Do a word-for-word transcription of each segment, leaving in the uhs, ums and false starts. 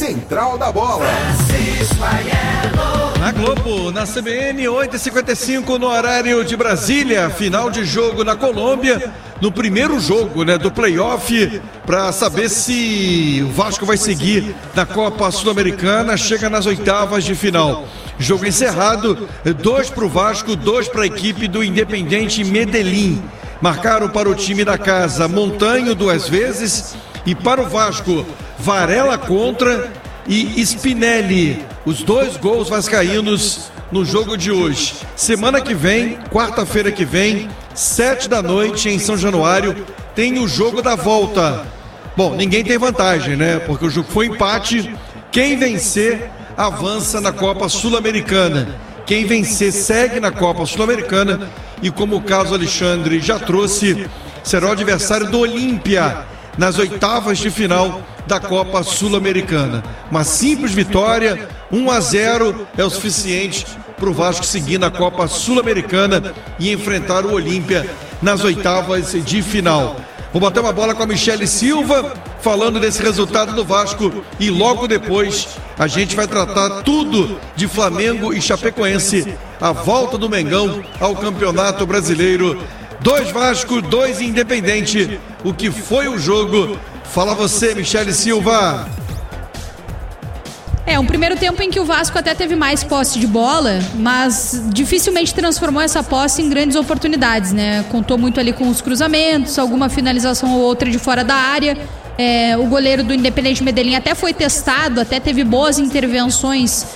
Central da Bola. Na Globo, na C B N, oito e cinquenta e cinco no horário de Brasília, final de jogo na Colômbia, no primeiro jogo, né, do playoff, para saber se o Vasco vai seguir na Copa Sul-Americana, chega nas oitavas de final. Jogo encerrado, dois para o Vasco, dois para a equipe do Independiente Medellín. Marcaram para o time da casa Montanho duas vezes e para o Vasco, Varela contra e Spinelli. Os dois gols vascaínos no jogo de hoje. Semana que vem, quarta-feira que vem, sete da noite em São Januário, tem o jogo da volta. Bom, ninguém tem vantagem, né? Porque o jogo foi empate. Quem vencer avança na Copa Sul-Americana. Quem vencer segue na Copa Sul-Americana e, como o Carlos Alexandre já trouxe, será o adversário do Olímpia nas oitavas de final da Copa Sul-Americana. Uma simples vitória, um a zero, é o suficiente para o Vasco seguir na Copa Sul-Americana e enfrentar o Olímpia nas oitavas de final. Vou bater uma bola com a Michele Silva, falando desse resultado do Vasco, e logo depois a gente vai tratar tudo de Flamengo e Chapecoense, a volta do Mengão ao Campeonato Brasileiro. Dois Vasco, dois Independente. O que foi o jogo? Fala você, Michele Silva. É, um primeiro tempo em que o Vasco até teve mais posse de bola, mas dificilmente transformou essa posse em grandes oportunidades, né? Contou muito ali com os cruzamentos, alguma finalização ou outra de fora da área. É, o goleiro do Independiente Medellín até foi testado, até teve boas intervenções,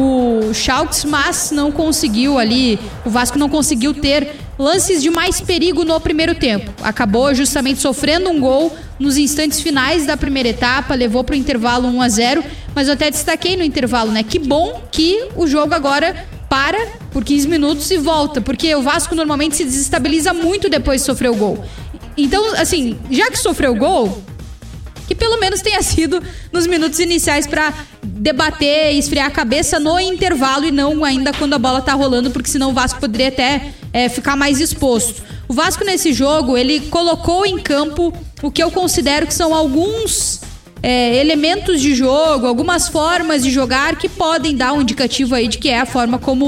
o Schalks, mas não conseguiu ali, o Vasco não conseguiu ter lances de mais perigo no primeiro tempo. Acabou justamente sofrendo um gol nos instantes finais da primeira etapa, levou para o intervalo um a zero, mas eu até destaquei no intervalo, né? Que bom que o jogo agora para por quinze minutos e volta, porque o Vasco normalmente se desestabiliza muito depois de sofrer o gol. Então, assim, já que sofreu o gol, que pelo menos tenha sido nos minutos iniciais para debater e esfriar a cabeça no intervalo e não ainda quando a bola tá rolando, porque senão o Vasco poderia até é, ficar mais exposto. O Vasco nesse jogo, ele colocou em campo o que eu considero que são alguns é, elementos de jogo, algumas formas de jogar que podem dar um indicativo aí de que é a forma como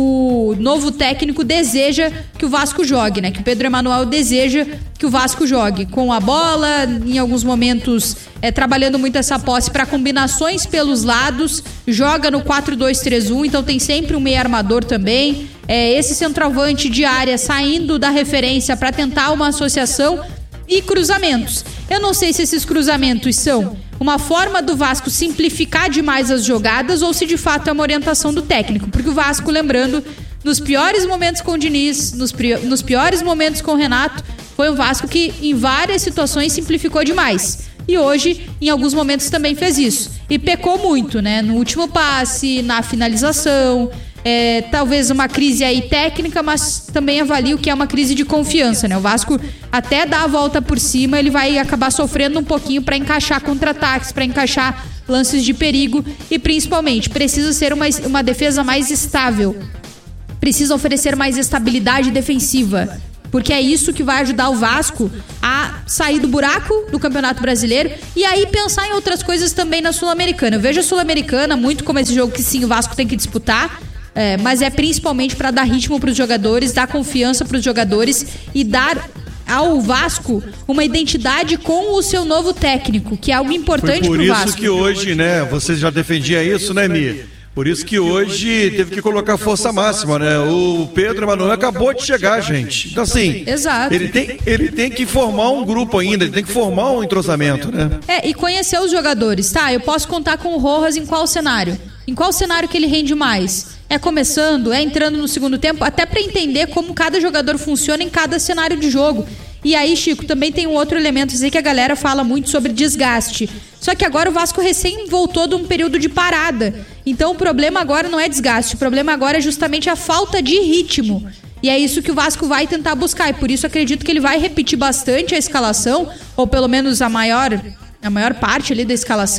o novo técnico deseja que o Vasco jogue, né? Que o Pedro Emanuel deseja que o Vasco jogue com a bola, em alguns momentos é, trabalhando muito essa posse para combinações pelos lados, joga no quatro dois três um, então tem sempre um meio armador também, é, esse centroavante de área saindo da referência para tentar uma associação e cruzamentos. Eu não sei se esses cruzamentos são uma forma do Vasco simplificar demais as jogadas ou se de fato é uma orientação do técnico, porque o Vasco, lembrando, nos piores momentos com o Diniz, nos, nos piores momentos com o Renato, foi um Vasco que em várias situações simplificou demais. E hoje, em alguns momentos, também fez isso. E pecou muito, né? No último passe, na finalização. É, talvez uma crise aí técnica, mas também avalio que é uma crise de confiança, né? O Vasco até dar a volta por cima, ele vai acabar sofrendo um pouquinho para encaixar contra-ataques, para encaixar lances de perigo e principalmente precisa ser uma, uma defesa mais estável, precisa oferecer mais estabilidade defensiva, porque é isso que vai ajudar o Vasco a sair do buraco do Campeonato Brasileiro e aí pensar em outras coisas também na Sul-Americana. Eu vejo a Sul-Americana muito como esse jogo que sim, o Vasco tem que disputar, É, mas é principalmente para dar ritmo para os jogadores, dar confiança para os jogadores e dar ao Vasco uma identidade com o seu novo técnico, que é algo importante para o Vasco. Por isso que hoje, né, você já defendia isso, né, Mi? Por isso que hoje teve que colocar força máxima, né? O Pedro Emanuel acabou de chegar, gente. Então, assim, Exato. Ele, tem, ele tem que formar um grupo ainda, ele tem que formar um entrosamento, né? É, e conhecer os jogadores, tá? Eu posso contar com o Rojas em qual cenário? Em qual cenário que ele rende mais? É começando, é entrando no segundo tempo, até para entender como cada jogador funciona em cada cenário de jogo. E aí, Chico, também tem um outro elemento, sei que a galera fala muito sobre desgaste. Só que agora o Vasco recém voltou de um período de parada. Então o problema agora não é desgaste, o problema agora é justamente a falta de ritmo. E é isso que o Vasco vai tentar buscar. E por isso acredito que ele vai repetir bastante a escalação, ou pelo menos a maior, a maior parte ali da escalação,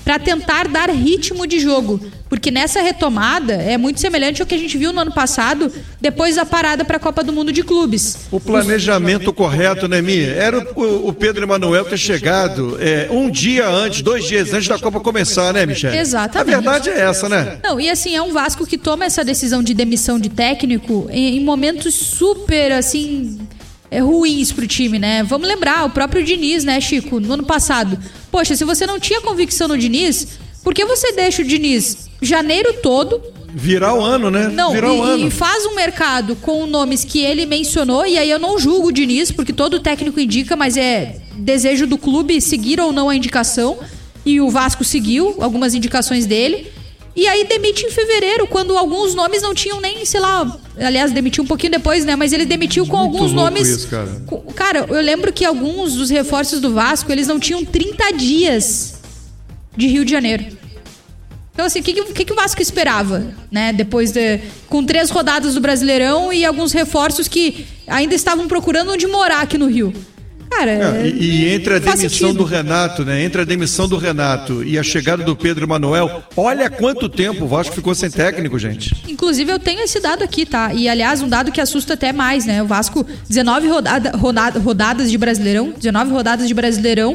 para tentar dar ritmo de jogo, porque nessa retomada é muito semelhante ao que a gente viu no ano passado, depois da parada para a Copa do Mundo de Clubes. O planejamento Os... correto, né, Mi? Era o, o Pedro Emanuel ter chegado é, um dia antes, dois dias antes da Copa começar, né, Michele? Exatamente. A verdade é essa, né? Não, e assim, é um Vasco que toma essa decisão de demissão de técnico em, em momentos super, assim... É, ruins pro time, né? Vamos lembrar, o próprio Diniz, né, Chico, no ano passado. Poxa, se você não tinha convicção no Diniz, por que você deixa o Diniz janeiro todo... Virar o ano, né? Não, Virar e, o ano. e faz um mercado com nomes que ele mencionou, e aí eu não julgo o Diniz, porque todo técnico indica, mas é desejo do clube seguir ou não a indicação, e o Vasco seguiu algumas indicações dele. E aí demite em fevereiro, quando alguns nomes não tinham nem, sei lá... Aliás, demitiu um pouquinho depois, né? Mas ele demitiu com Muito alguns louco nomes... Isso, cara. Com, cara, eu lembro que alguns dos reforços do Vasco, eles não tinham trinta dias de Rio de Janeiro. Então, assim, o que, que, que o Vasco esperava, né? Depois de... Com três rodadas do Brasileirão e alguns reforços que ainda estavam procurando onde morar aqui no Rio. Cara, é, e, e entre a demissão sentido. do Renato, né? Entre a demissão do Renato e a chegada do Pedro Emanuel, olha quanto tempo o Vasco ficou sem técnico, gente. Inclusive, eu tenho esse dado aqui, tá? E, aliás, um dado que assusta até mais, né? O Vasco, dezenove rodada, rodada, rodadas de Brasileirão, dezenove rodadas de Brasileirão,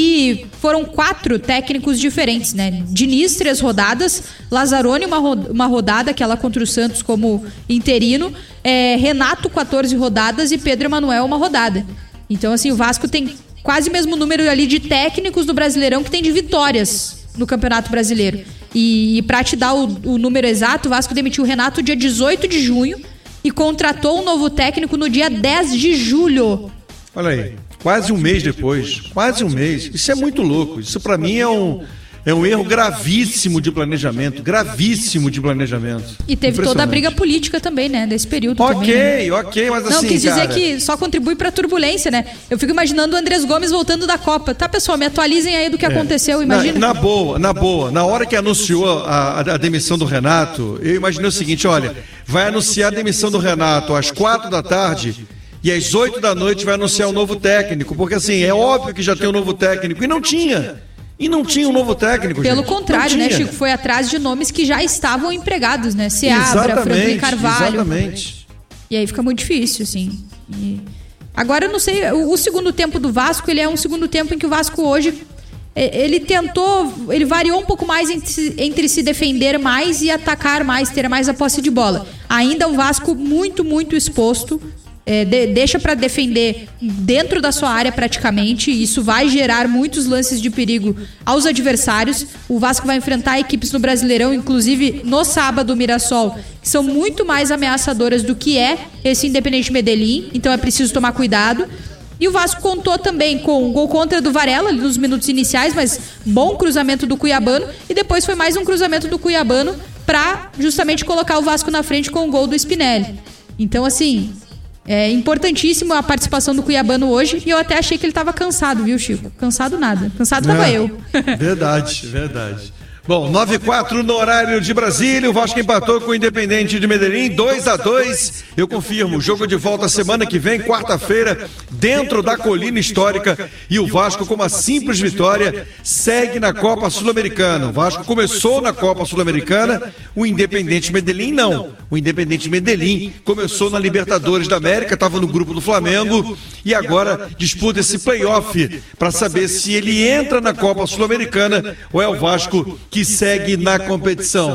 e foram quatro técnicos diferentes, né? Diniz, três rodadas, Lazzaroni, uma, ro- uma rodada, aquela contra o Santos como interino, é, Renato, quatorze rodadas, e Pedro Emanuel, uma rodada. Então, assim, o Vasco tem quase o mesmo número ali de técnicos do Brasileirão que tem de vitórias no Campeonato Brasileiro. E, e para te dar o, o número exato, o Vasco demitiu o Renato dia dezoito de junho e contratou um novo técnico no dia dez de julho. Olha aí, quase um mês depois, quase um mês. Isso é muito louco. Isso para mim é um... É um erro gravíssimo de planejamento, gravíssimo de planejamento. E teve toda a briga política também, né, desse período. Ok, também, né? ok, mas assim, Não, quis dizer cara... que só contribui pra turbulência, né? Eu fico imaginando o Andrés Gomes voltando da Copa. Tá, pessoal, me atualizem aí do que é. aconteceu, imagina. Na, na boa, na boa. Na hora que anunciou a, a, a demissão do Renato, eu imaginei o seguinte, olha, vai anunciar a demissão do Renato às quatro da tarde... E às oito da noite vai anunciar um novo técnico, porque assim, é óbvio que já tem um novo técnico, e não tinha. E não tinha um novo técnico, Pelo gente. contrário, né, Chico? Foi atrás de nomes que já estavam empregados, né? Seabra, Exatamente, Franklin Carvalho. Exatamente. E aí fica muito difícil, assim. E... Agora, eu não sei, o, o segundo tempo do Vasco, ele é um segundo tempo em que o Vasco hoje, ele tentou, ele variou um pouco mais entre, entre se defender mais e atacar mais, ter mais a posse de bola. Ainda o Vasco muito, muito exposto. É, de, deixa para defender dentro da sua área praticamente. Isso vai gerar muitos lances de perigo aos adversários. O Vasco vai enfrentar equipes no Brasileirão, inclusive no sábado, o Mirassol, que são muito mais ameaçadoras do que é esse Independente Medellín. Então é preciso tomar cuidado. E o Vasco contou também com um gol contra do Varela ali nos minutos iniciais, mas bom cruzamento do Cuiabano, e depois foi mais um cruzamento do Cuiabano para justamente colocar o Vasco na frente com o gol do Spinelli. Então, assim, é importantíssimo a participação do Cuiabano hoje, e eu até achei que ele estava cansado, viu, Chico? Cansado nada. Cansado estava é, eu. Verdade, verdade. Bom, nove e quatro no horário de Brasília, o Vasco empatou com o Independente de Medellín, dois a dois. Eu confirmo, jogo de volta semana que vem, quarta-feira, dentro da Colina Histórica, e o Vasco, com uma simples vitória, segue na Copa Sul-Americana. O Vasco começou na Copa Sul-Americana, o Independente Medellín não. O Independente Medellín começou na Libertadores da América, estava no grupo do Flamengo, e agora disputa esse play-off para saber se ele entra na Copa Sul-Americana ou é o Vasco que segue na competição.